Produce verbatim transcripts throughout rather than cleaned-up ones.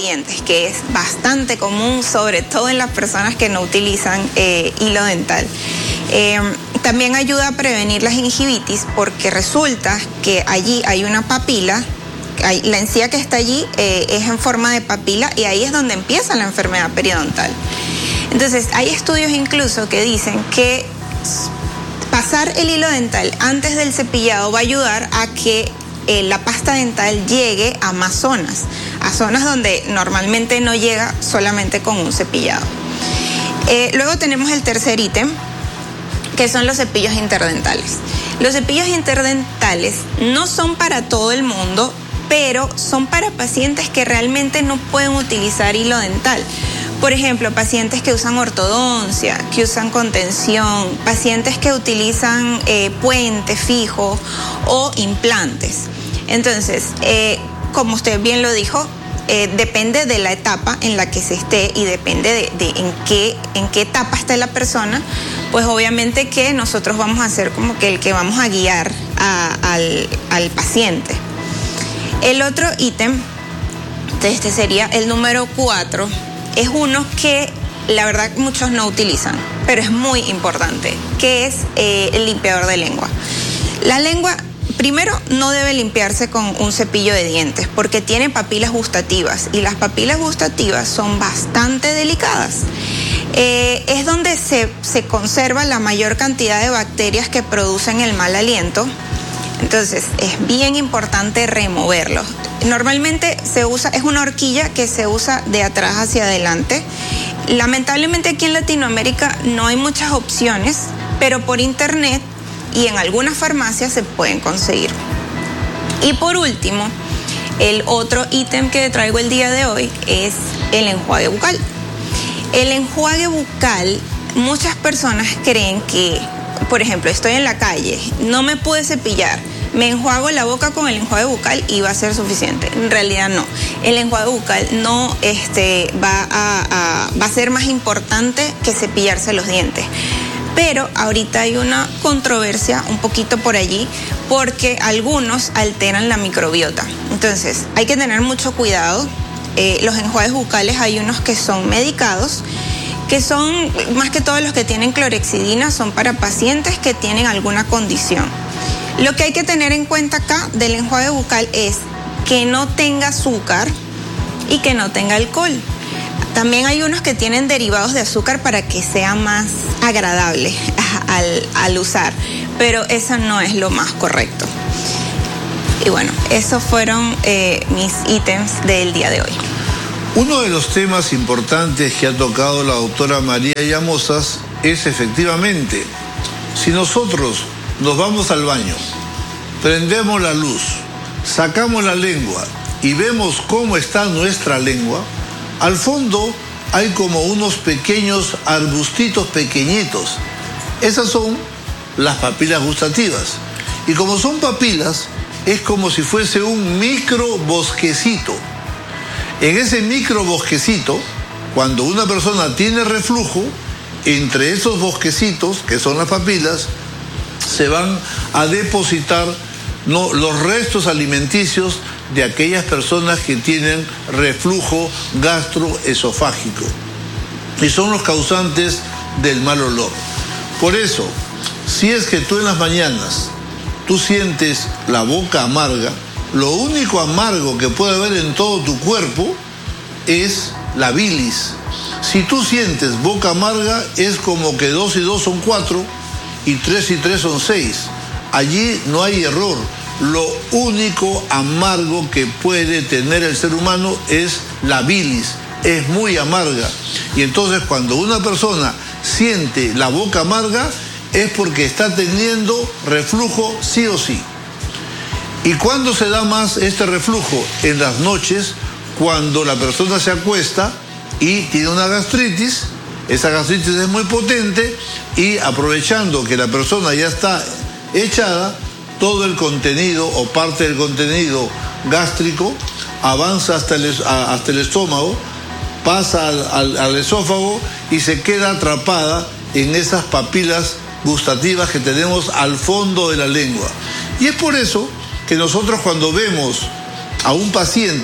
dientes, que es bastante común, sobre todo en las personas que no utilizan eh, hilo dental. Eh, también ayuda a prevenir la gingivitis porque resulta que allí hay una papila, hay, la encía que está allí eh, es en forma de papila y ahí es donde empieza la enfermedad periodontal. Entonces, hay estudios incluso que dicen que pasar el hilo dental antes del cepillado va a ayudar a que eh, la pasta dental llegue a más zonas, a zonas donde normalmente no llega solamente con un cepillado. Eh, luego tenemos el tercer ítem, que son los cepillos interdentales. Los cepillos interdentales no son para todo el mundo, pero son para pacientes que realmente no pueden utilizar hilo dental. Por ejemplo, pacientes que usan ortodoncia, que usan contención, pacientes que utilizan eh, puente fijo o implantes. Entonces, eh, como usted bien lo dijo, eh, depende de la etapa en la que se esté y depende de, de en qué, en qué etapa está la persona, pues obviamente que nosotros vamos a ser como que el que vamos a guiar a, al, al paciente. El otro ítem, este sería el número cuatro, es uno que la verdad muchos no utilizan, pero es muy importante, que es eh, el limpiador de lengua. La lengua, primero, no debe limpiarse con un cepillo de dientes porque tiene papilas gustativas y las papilas gustativas son bastante delicadas. Eh, es donde se, se conserva la mayor cantidad de bacterias que producen el mal aliento. Entonces, es bien importante removerlo. Normalmente se usa, es una horquilla que se usa de atrás hacia adelante. Lamentablemente aquí en Latinoamérica no hay muchas opciones, pero por internet y en algunas farmacias se pueden conseguir. Y por último, el otro ítem que traigo el día de hoy es el enjuague bucal. El enjuague bucal, muchas personas creen que, por ejemplo, estoy en la calle, no me pude cepillar, me enjuago la boca con el enjuague bucal y va a ser suficiente. En realidad no. El enjuague bucal no este, va, a, a, va a ser más importante que cepillarse los dientes. Pero ahorita hay una controversia un poquito por allí porque algunos alteran la microbiota. Entonces, hay que tener mucho cuidado. Eh, los enjuagues bucales hay unos que son medicados, que son, más que todos los que tienen clorhexidina, son para pacientes que tienen alguna condición. Lo que hay que tener en cuenta acá del enjuague bucal es que no tenga azúcar y que no tenga alcohol. También hay unos que tienen derivados de azúcar para que sea más agradable al, al usar, pero eso no es lo más correcto. Y bueno, esos fueron eh, mis ítems del día de hoy. Uno de los temas importantes que ha tocado la doctora María Llamosas es efectivamente, si nosotros nos vamos al baño, prendemos la luz, sacamos la lengua y vemos cómo está nuestra lengua, al fondo hay como unos pequeños arbustitos pequeñitos. Esas son las papilas gustativas. Y como son papilas, es como si fuese un micro bosquecito. En ese micro bosquecito, cuando una persona tiene reflujo, entre esos bosquecitos, que son las papilas, se van a depositar no, los restos alimenticios de aquellas personas que tienen reflujo gastroesofágico. Y son los causantes del mal olor. Por eso, si es que tú en las mañanas tú sientes la boca amarga, lo único amargo que puede haber en todo tu cuerpo es la bilis. Si tú sientes boca amarga, es como que dos y dos son cuatro y tres y tres son seis. Allí no hay error. Lo único amargo que puede tener el ser humano es la bilis. Es muy amarga. Y entonces cuando una persona siente la boca amarga, es porque está teniendo reflujo sí o sí. ¿Y cuándo se da más este reflujo? En las noches, cuando la persona se acuesta y tiene una gastritis. Esa gastritis es muy potente y aprovechando que la persona ya está echada, todo el contenido o parte del contenido gástrico avanza hasta el, hasta el estómago, pasa al, al, al esófago y se queda atrapada en esas papilas gustativas que tenemos al fondo de la lengua. Y es por eso que nosotros cuando vemos a un paciente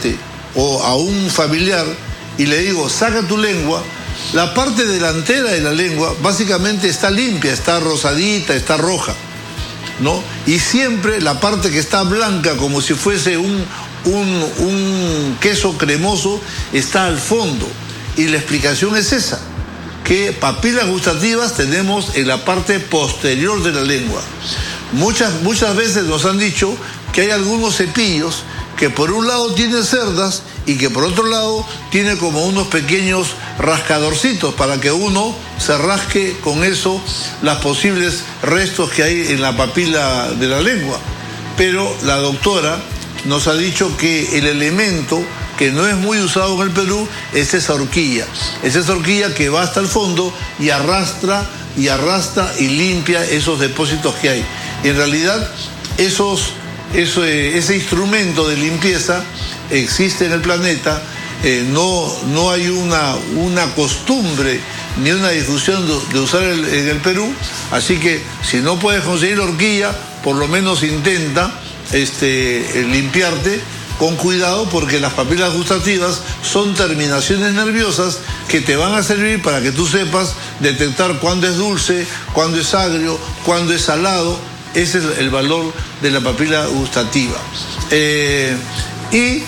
o a un familiar y le digo, saca tu lengua, la parte delantera de la lengua básicamente está limpia, está rosadita, está roja, ¿no? Y siempre la parte que está blanca, como si fuese un, un, un queso cremoso, está al fondo. Y la explicación es esa, que papilas gustativas tenemos en la parte posterior de la lengua. Muchas, muchas veces nos han dicho que hay algunos cepillos que por un lado tienen cerdas y que por otro lado tiene como unos pequeños rascadorcitos para que uno se rasque con eso los posibles restos que hay en la papila de la lengua. Pero la doctora nos ha dicho que el elemento que no es muy usado en el Perú es esa horquilla. Es esa horquilla que va hasta el fondo y arrastra y arrastra y limpia esos depósitos que hay. Y en realidad esos... Eso, ese instrumento de limpieza existe en el planeta, eh, no, no hay una, una costumbre ni una difusión de, de usar el, en el Perú, así que si no puedes conseguir la horquilla, por lo menos intenta este, limpiarte con cuidado, porque las papilas gustativas son terminaciones nerviosas que te van a servir para que tú sepas detectar cuándo es dulce, cuándo es agrio, cuándo es salado. Ese es el valor de la papila gustativa. Eh, y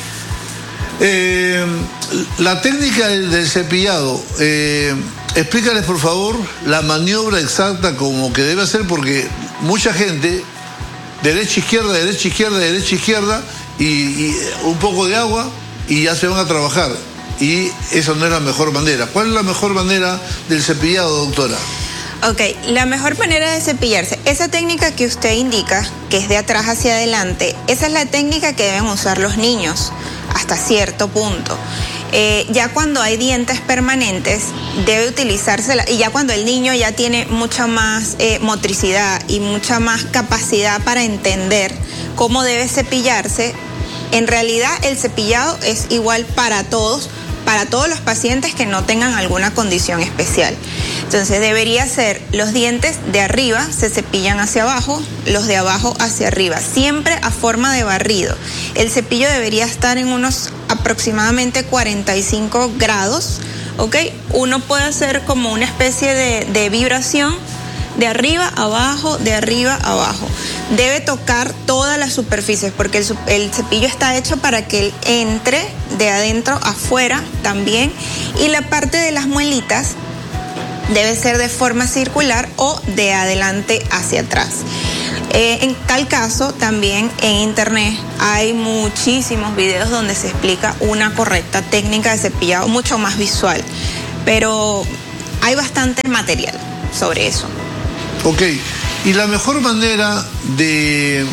eh, la técnica del, del cepillado, eh, explícales por favor la maniobra exacta como que debe hacer, porque mucha gente, derecha, izquierda, derecha, izquierda, derecha, izquierda, y, y un poco de agua y ya se van a trabajar. Y esa no es la mejor manera. ¿Cuál es la mejor manera del cepillado, doctora? Ok, la mejor manera de cepillarse, esa técnica que usted indica, que es de atrás hacia adelante, esa es la técnica que deben usar los niños hasta cierto punto. Eh, ya cuando hay dientes permanentes, debe utilizársela, y ya cuando el niño ya tiene mucha más eh, motricidad y mucha más capacidad para entender cómo debe cepillarse, en realidad el cepillado es igual para todos, para todos los pacientes que no tengan alguna condición especial. Entonces debería ser los dientes de arriba se cepillan hacia abajo, los de abajo hacia arriba, siempre a forma de barrido. El cepillo debería estar en unos aproximadamente cuarenta y cinco grados, ¿ok? Uno puede hacer como una especie de, de vibración de arriba abajo, de arriba abajo. Debe tocar todas las superficies porque el, el cepillo está hecho para que él entre de adentro afuera también, y la parte de las muelitas debe ser de forma circular o de adelante hacia atrás. Eh, en tal caso, también en internet hay muchísimos videos donde se explica una correcta técnica de cepillado, mucho más visual, pero hay bastante material sobre eso. Ok, y la mejor manera de,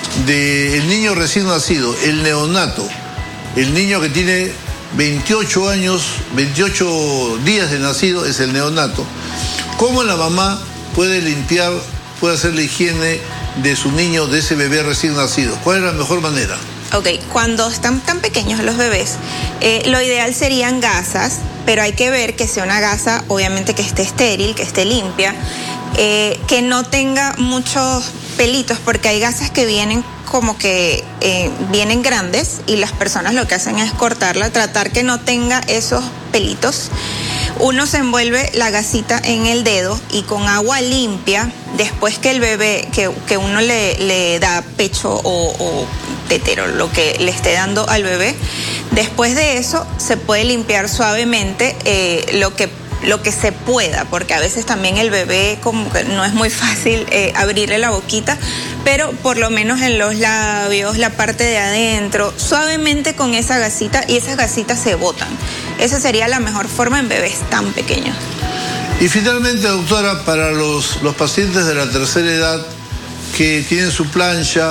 de el niño recién nacido, el neonato, el niño que tiene veintiocho años, veintiocho días de nacido, es el neonato. ¿Cómo la mamá puede limpiar, puede hacer la higiene de su niño, de ese bebé recién nacido? ¿Cuál es la mejor manera? Ok, cuando están tan pequeños los bebés, eh, lo ideal serían gasas, pero hay que ver que sea una gasa, obviamente que esté estéril, que esté limpia, eh, que no tenga muchos pelitos, porque hay gasas que vienen como que eh, vienen grandes y las personas lo que hacen es cortarla, tratar que no tenga esos pelitos. Uno se envuelve la gasita en el dedo y con agua limpia, después que el bebé, que, que uno le, le da pecho o, o tetero, lo que le esté dando al bebé, después de eso se puede limpiar suavemente eh, lo que lo que se pueda, porque a veces también el bebé como que no es muy fácil eh, abrirle la boquita, pero por lo menos en los labios, la parte de adentro, suavemente con esa gasita, y esas gasitas se botan. Esa sería la mejor forma en bebés tan pequeños. Y finalmente, doctora, para los, los pacientes de la tercera edad que tienen su plancha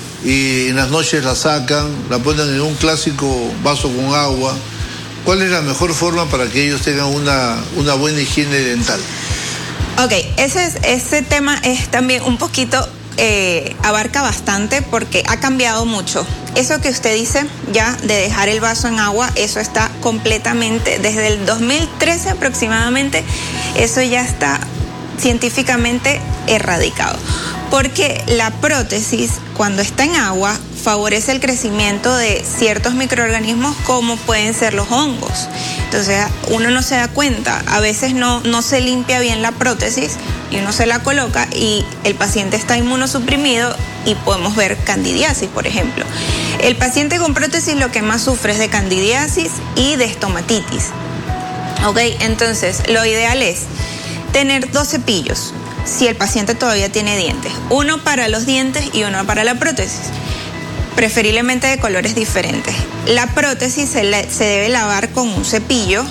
y en las noches la sacan, la ponen en un clásico vaso con agua, ¿cuál es la mejor forma para que ellos tengan una, una buena higiene dental? Ok, ese, es, ese tema es también un poquito, eh, abarca bastante porque ha cambiado mucho. Eso que usted dice ya de dejar el vaso en agua, eso está completamente, desde el dos mil trece aproximadamente, eso ya está científicamente erradicado. Porque la prótesis, cuando está en agua, favorece el crecimiento de ciertos microorganismos como pueden ser los hongos. Entonces uno no se da cuenta, a veces no, no se limpia bien la prótesis y uno se la coloca y el paciente está inmunosuprimido y podemos ver candidiasis, por ejemplo. El paciente con prótesis lo que más sufre es de candidiasis y de estomatitis. Ok, entonces lo ideal es tener dos cepillos, si el paciente todavía tiene dientes, uno para los dientes y uno para la prótesis, preferiblemente de colores diferentes. La prótesis se, le, se debe lavar con un cepillo,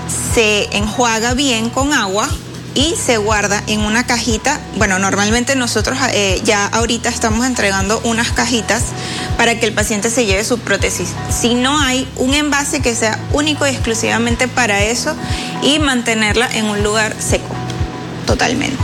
se enjuaga bien con agua y se guarda en una cajita. Bueno, normalmente nosotros eh, ya ahorita estamos entregando unas cajitas para que el paciente se lleve su prótesis. Si no hay un envase que sea único y exclusivamente para eso y mantenerla en un lugar seco, totalmente.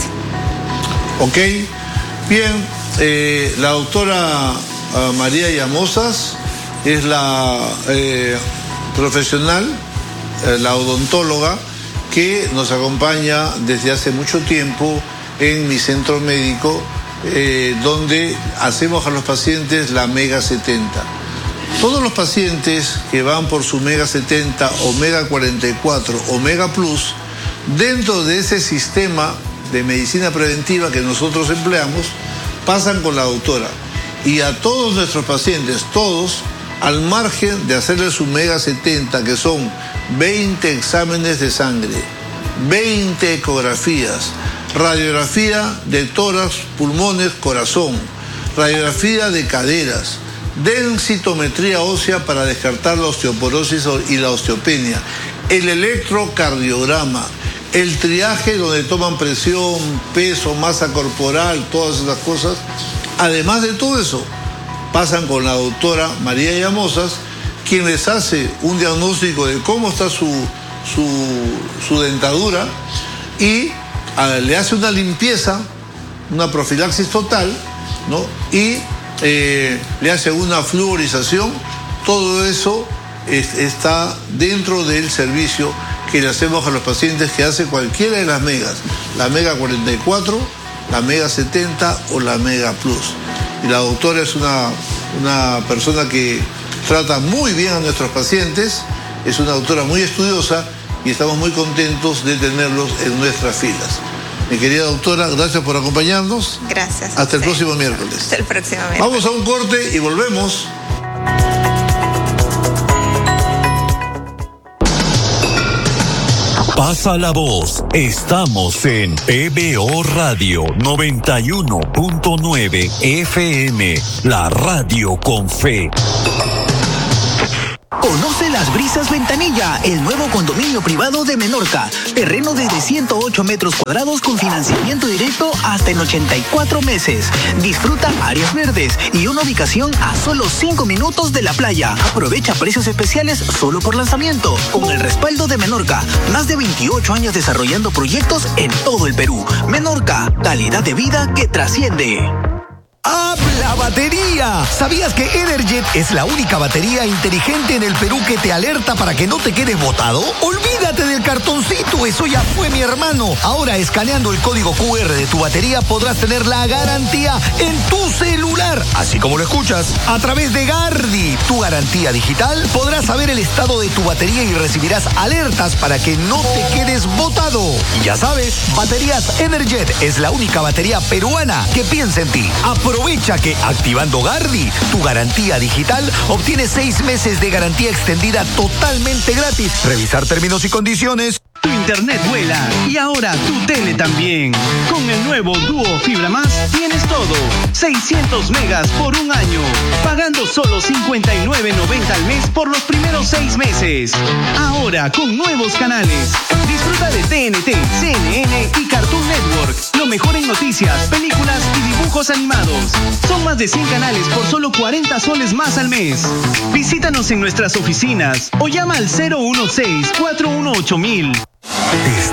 Ok, bien, eh, la doctora uh, María Llamosas es la eh, profesional, eh, la odontóloga, que nos acompaña desde hace mucho tiempo en mi centro médico, eh, donde hacemos a los pacientes la Mega setenta. Todos los pacientes que van por su Mega setenta, Omega cuarenta y cuatro, Omega Plus, dentro de ese sistema de medicina preventiva que nosotros empleamos, pasan con la doctora. Y a todos nuestros pacientes, todos, al margen de hacerle su Mega setenta, que son veinte exámenes de sangre, veinte ecografías, radiografía de tórax, pulmones, corazón, radiografía de caderas, densitometría ósea para descartar la osteoporosis y la osteopenia, el electrocardiograma, el triaje donde toman presión, peso, masa corporal, todas esas cosas. Además de todo eso, pasan con la doctora María Llamosas, quien les hace un diagnóstico de cómo está su, su, su dentadura y a, le hace una limpieza, una profilaxis total, ¿no? Y eh, le hace una fluorización. Todo eso es, está dentro del servicio que le hacemos a los pacientes que hace cualquiera de las megas, la Mega cuarenta y cuatro, la Mega setenta o la Mega Plus. Y la doctora es una, una persona que trata muy bien a nuestros pacientes, es una doctora muy estudiosa y estamos muy contentos de tenerlos en nuestras filas. Mi querida doctora, gracias por acompañarnos. Gracias. Hasta el sí. próximo miércoles. Hasta el próximo miércoles. Vamos a un corte y volvemos. Pasa la voz. Estamos en P B O Radio noventa y uno punto nueve F M, la radio con fe. Conoce Las Brisas Ventanilla, el nuevo condominio privado de Menorca. Terreno desde ciento ocho metros cuadrados con financiamiento directo hasta en ochenta y cuatro meses. Disfruta áreas verdes y una ubicación a solo cinco minutos de la playa. Aprovecha precios especiales solo por lanzamiento. Con el respaldo de Menorca, más de veintiocho años desarrollando proyectos en todo el Perú. Menorca, calidad de vida que trasciende. ¡Habla batería! ¿Sabías que Energet es la única batería inteligente en el Perú que te alerta para que no te quedes botado? ¡Olvídate del cartoncito! ¡Eso ya fue, mi hermano! Ahora, escaneando el código cu erre de tu batería, podrás tener la garantía en tu celular. Así como lo escuchas, a través de Gardi, tu garantía digital, podrás saber el estado de tu batería y recibirás alertas para que no te quedes botado. Y ya sabes, Baterías Energet es la única batería peruana que piensa en ti. Aprovecha que activando Gardi, tu garantía digital, obtienes seis meses de garantía extendida totalmente gratis. Revisar términos y condiciones. Tu internet vuela y ahora tu tele también. Con el nuevo Duo Fibra Más tienes todo. seiscientos megas por un año. Pagando solo cincuenta y nueve noventa al mes por los primeros seis meses. Ahora con nuevos canales. Disfruta de T N T, C N N y Cartoon Network. Lo mejor en noticias, películas y dibujos animados. Son más de cien canales por solo cuarenta soles más al mes. Visítanos en nuestras oficinas o llama al cero uno seis, cuatro uno ocho mil.